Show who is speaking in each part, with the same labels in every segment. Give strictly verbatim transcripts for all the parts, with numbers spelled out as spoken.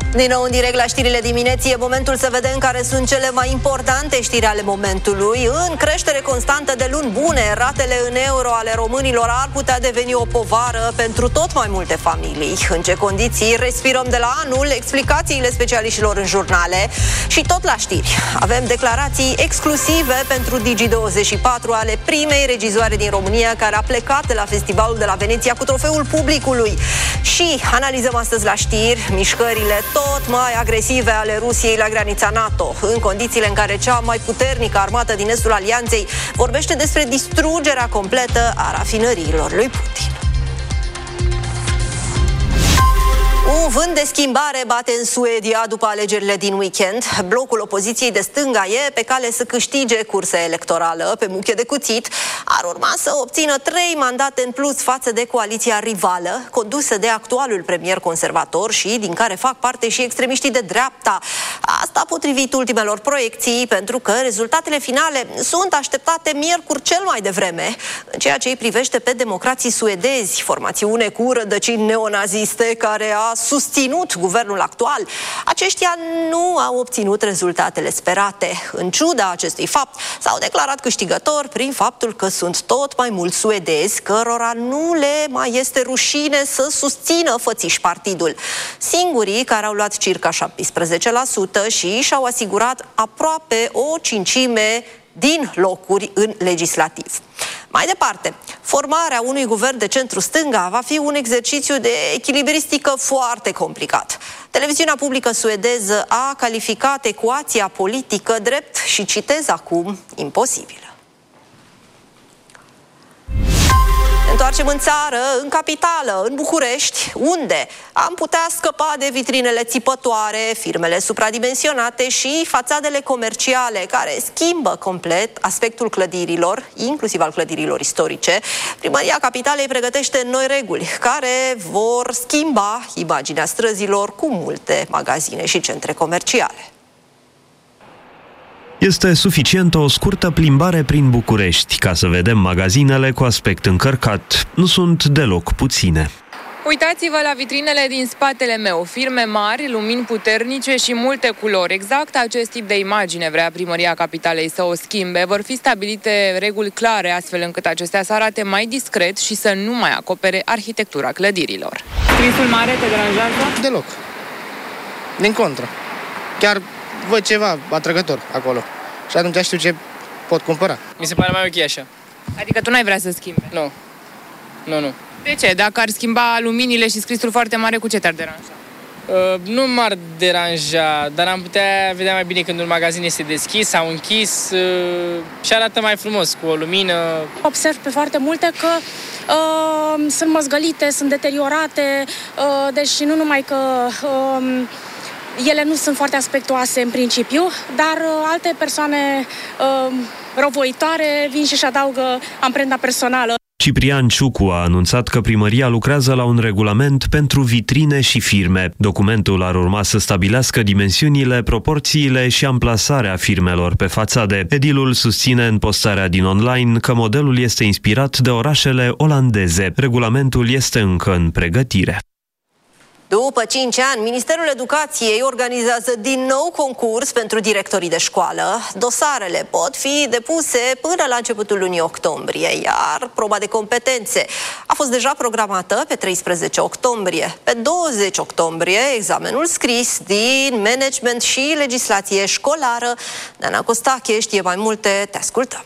Speaker 1: Din nou în direct la știrile dimineții, e momentul să vedem care sunt cele mai importante știri ale momentului. În creștere constantă de luni bune, ratele în euro ale românilor ar putea deveni o povară pentru tot mai multe familii. În ce condiții respirăm de la anul, explicațiile specialiștilor în jurnale și tot la știri. Avem declarații exclusive pentru Digi douăzeci și patru ale primei regizoare din România care a plecat de la festivalul de la Veneția cu trofeul publicului. Și analizăm astăzi la știri mișcările tot mai agresive ale Rusiei la granița NATO, în condițiile în care cea mai puternică armată din estul alianței vorbește despre distrugerea completă a rafinăriilor lui Putin. Un vânt de schimbare bate în Suedia după alegerile din weekend. Blocul opoziției de stânga e pe cale să câștige cursa electorală pe muche de cuțit. Ar urma să obțină trei mandate în plus față de coaliția rivală, condusă de actualul premier conservator și din care fac parte și extremiștii de dreapta. Asta potrivit ultimelor proiecții, pentru că rezultatele finale sunt așteptate miercuri cel mai devreme. În ceea ce îi privește pe democrații suedezi, formațiune cu rădăcini neonaziste care a susținut guvernul actual, aceștia nu au obținut rezultatele sperate. În ciuda acestui fapt, s-au declarat câștigători prin faptul că sunt tot mai mulți suedezi cărora nu le mai este rușine să susțină fățiș partidul. Singurii care au luat circa șaptesprezece la sută și și-au asigurat aproape o cincime din locuri în legislativ. Mai departe, formarea unui guvern de centru-stânga va fi un exercițiu de echilibristică foarte complicat. Televiziunea publică suedeză a calificat ecuația politică drept, și citez acum, imposibilă. Întoarcem în țară, în capitală, în București, unde am putea scăpa de vitrinele țipătoare, firmele supradimensionate și fațadele comerciale care schimbă complet aspectul clădirilor, inclusiv al clădirilor istorice. Primăria Capitalei pregătește noi reguli care vor schimba imaginea străzilor cu multe magazine și centre comerciale.
Speaker 2: Este suficientă o scurtă plimbare prin București ca să vedem magazinele cu aspect încărcat. Nu sunt deloc puține.
Speaker 3: Uitați-vă la vitrinele din spatele meu. Firme mari, lumini puternice și multe culori. Exact acest tip de imagine vrea Primăria Capitalei să o schimbe. Vor fi stabilite reguli clare astfel încât acestea să arate mai discret și să nu mai acopere arhitectura clădirilor. Scrisul mare te deranjează?
Speaker 4: Deloc. Din contră. Chiar văd ceva atrăgător acolo. Și atunci știu ce pot cumpăra.
Speaker 5: Mi se pare mai ok așa.
Speaker 3: Adică tu n-ai vrea să schimbi?
Speaker 5: Nu. Nu, nu.
Speaker 3: De ce? Dacă ar schimba luminile și scrisul foarte mare, cu ce te-ar deranja?
Speaker 5: Uh, nu m-ar deranja, dar am putea vedea mai bine când un magazin este deschis sau închis uh, și arată mai frumos, cu o lumină.
Speaker 6: Observ pe foarte multe că uh, sunt măzgălite, sunt deteriorate, uh, deci nu numai că... Uh, ele nu sunt foarte aspectoase în principiu, dar uh, alte persoane uh, răvoitoare vin și-și adaugă amprenta personală.
Speaker 2: Ciprian Ciucu a anunțat că primăria lucrează la un regulament pentru vitrine și firme. Documentul ar urma să stabilească dimensiunile, proporțiile și amplasarea firmelor pe fațade. Edilul susține în postarea din online că modelul este inspirat de orașele olandeze. Regulamentul este încă în pregătire.
Speaker 1: După cinci ani, Ministerul Educației organizează din nou concurs pentru directorii de școală. Dosarele pot fi depuse până la începutul lunii octombrie, iar proba de competențe a fost deja programată pe treisprezece octombrie. Pe douăzeci octombrie, examenul scris din management și legislație școlară. Dana Costache știe mai multe, te ascultăm.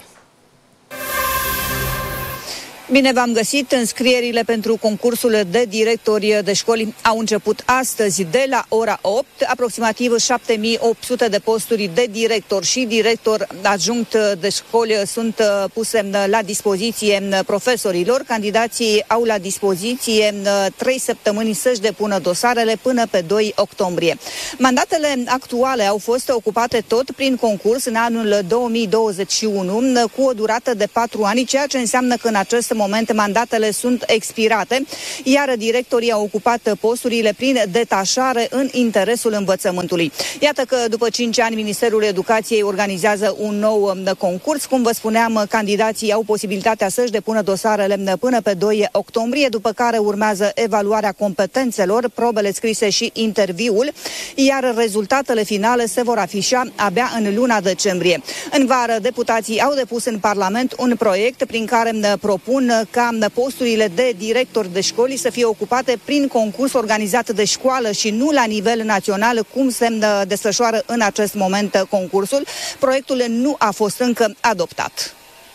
Speaker 7: Bine v-am găsit! Înscrierile pentru concursul de directori de școli au început astăzi de la ora opt. Aproximativ șapte mii opt sute de posturi de director și director adjunct de școli sunt puse la dispoziție profesorilor. Candidații au la dispoziție trei săptămâni să-și depună dosarele până pe doi octombrie. Mandatele actuale au fost ocupate tot prin concurs în anul două mii douăzeci și unu cu o durată de patru ani, ceea ce înseamnă că în acest moment mandatele sunt expirate, iar directorii au ocupat posturile prin detașare în interesul învățământului. Iată că după cinci ani Ministerul Educației organizează un nou concurs. Cum vă spuneam, candidații au posibilitatea să-și depună dosarele până pe doi octombrie, după care urmează evaluarea competențelor, probele scrise și interviul, iar rezultatele finale se vor afișa abia în luna decembrie. În vară, deputații au depus în Parlament un proiect prin care propun ca posturile de directori de școli să fie ocupate prin concurs organizat de școală și nu la nivel național, cum se desfășoară în acest moment concursul. Proiectul nu a fost încă adoptat.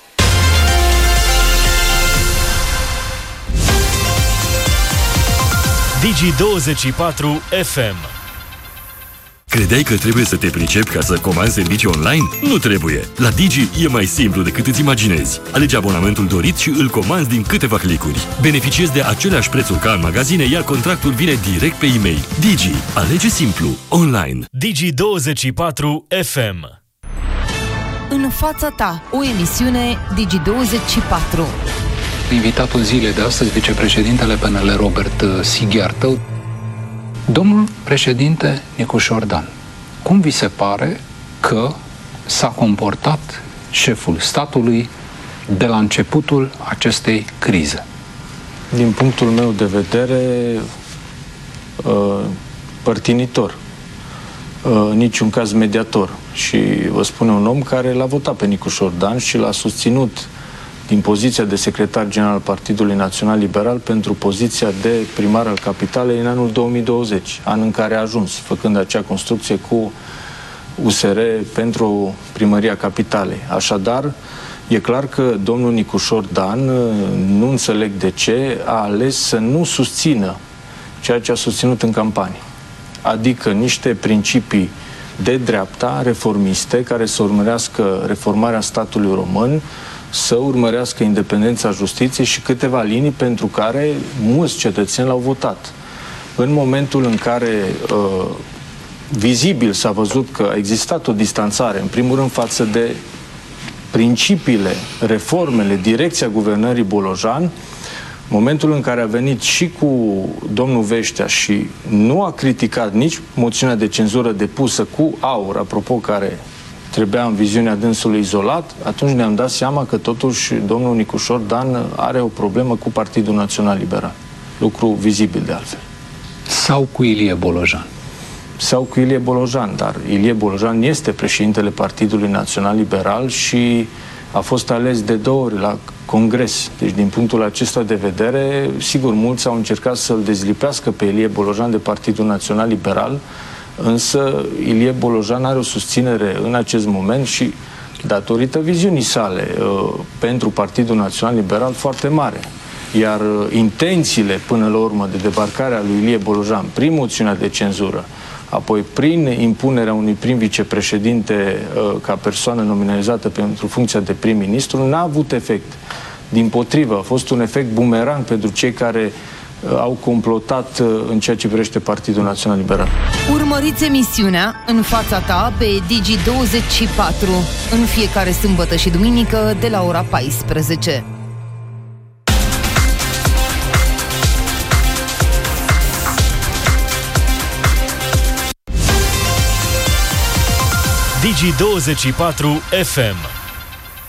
Speaker 8: Digi douăzeci și patru F M.
Speaker 9: Credeai că trebuie să te pricepi ca să comanzi servicii online? Nu trebuie! La Digi e mai simplu decât îți imaginezi. Alegi abonamentul dorit și îl comanzi din câteva clicuri. Beneficiezi de aceleași prețuri ca în magazine, iar contractul vine direct pe e-mail. Digi. Alege simplu. Online.
Speaker 8: Digi douăzeci și patru F M.
Speaker 10: În fața ta, o emisiune Digi douăzeci și patru.
Speaker 11: Invitatul zilei de astăzi, vicepreședintele P N L Robert Sighiartă. Domnul președinte Nicușor Dan, cum vi se pare că s-a comportat șeful statului de la începutul acestei crize?
Speaker 12: Din punctul meu de vedere, părtinitor, în niciun caz mediator. Și vă spune un om care l-a votat pe Nicușor Dan și l-a susținut din poziția de secretar general al Partidului Național Liberal pentru poziția de primar al capitalei în anul două mii douăzeci, an în care a ajuns, făcând acea construcție cu U S R pentru primăria capitalei. Așadar, e clar că domnul Nicușor Dan, nu înțeleg de ce, a ales să nu susțină ceea ce a susținut în campanie. Adică niște principii de dreapta, reformiste, care să urmărească reformarea statului român, să urmărească independența justiției și câteva linii pentru care mulți cetățeni l-au votat. În momentul în care uh, vizibil s-a văzut că a existat o distanțare, în primul rând față de principiile, reformele, direcția guvernării Bolojan, momentul în care a venit și cu domnul Veștea și nu a criticat nici moțiunea de cenzură depusă cu Aur, apropo, care trebuia în viziunea dânsului izolat, atunci ne-am dat seama că totuși domnul Nicușor Dan are o problemă cu Partidul Național Liberal. Lucru vizibil de altfel.
Speaker 11: Sau cu Ilie Bolojan.
Speaker 12: Sau cu Ilie Bolojan, dar Ilie Bolojan este președintele Partidului Național Liberal și a fost ales de două ori la Congres. Deci, din punctul acesta de vedere, sigur, mulți au încercat să-l dezlipească pe Ilie Bolojan de Partidul Național Liberal, însă Ilie Bolojan are o susținere în acest moment și datorită viziunii sale uh, pentru Partidul Național Liberal foarte mare. Iar uh, intențiile până la urmă de debarcarea lui Ilie Bolojan prin moțiunea de cenzură, apoi prin impunerea unui prim vicepreședinte uh, ca persoană nominalizată pentru funcția de prim-ministru, n-a avut efect. Dimpotrivă, a fost un efect bumerang pentru cei care au complotat în ceea ce privește Partidul Național Liberal.
Speaker 10: Urmăriți emisiunea În fața ta pe Digi douăzeci și patru în fiecare sâmbătă și duminică de la ora paisprezece.
Speaker 8: Digi douăzeci și patru F M.